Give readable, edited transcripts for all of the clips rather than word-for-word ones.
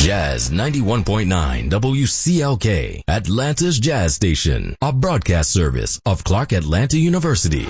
Jazz 91.9 WCLK, Atlanta's Jazz Station, a broadcast service of Clark Atlanta University.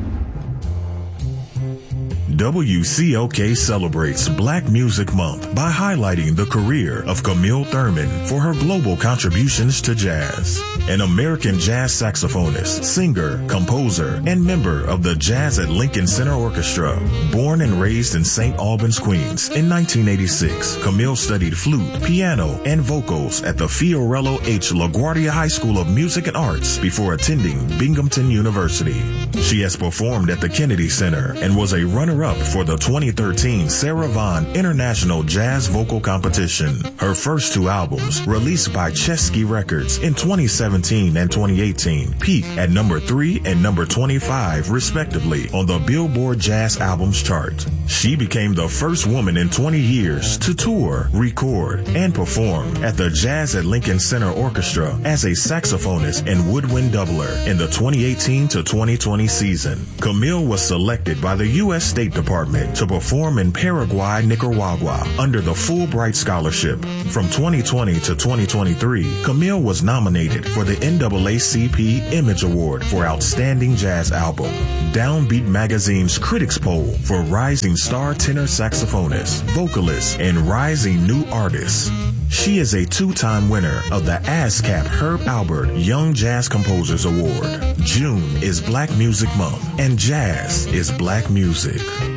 WCLK celebrates Black Music Month by highlighting the career of Camille Thurman for her global contributions to jazz. An American jazz saxophonist, singer, composer, and member of the Jazz at Lincoln Center Orchestra. Born and raised in St. Albans, Queens in 1986, Camille studied flute, piano, and vocals at the Fiorello H. LaGuardia High School of Music and Arts before attending Binghamton University. She has performed at the Kennedy Center and was a runner-up for the 2013 Sarah Vaughan International Jazz Vocal Competition. Her first two albums, released by Chesky Records in 2017 and 2018, peaked at number 3 and number 25, respectively, on the Billboard Jazz Albums chart. She became the first woman in 20 years to tour, record, and perform at the Jazz at Lincoln Center Orchestra as a saxophonist and woodwind doubler in the 2018 to 2020 season. Camille was selected by the U.S. State Department to perform in Paraguay, Nicaragua under the Fulbright Scholarship. From 2020 to 2023, Camille was nominated for the NAACP Image Award for Outstanding Jazz Album, Downbeat Magazine's Critics Poll for Rising Star Tenor Saxophonist, Vocalist, and Rising New Artist. She is a two-time winner of the ASCAP Herb Albert Young Jazz Composers Award. June is Black Music Month, and jazz is black music.